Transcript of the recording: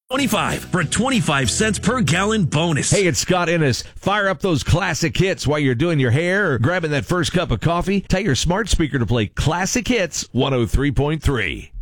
25 for a 25 cents per gallon bonus. Hey, it's Scott Ennis. Fire up those classic hits while you're doing your hair or grabbing that first cup of coffee. Tell your smart speaker to play Classic Hits 103.3.